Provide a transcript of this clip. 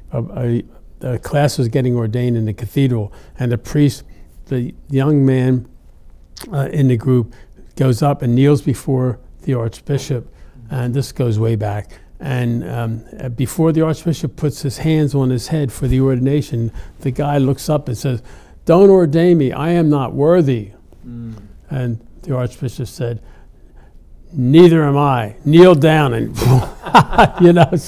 a class was getting ordained in the cathedral, and the priest, the young man in the group, goes up and kneels before the Archbishop, and this goes way back. And before the Archbishop puts his hands on his head for the ordination, the guy looks up and says, "Don't ordain me, I am not worthy." And the Archbishop said, "Neither am I. Kneel down." And you know.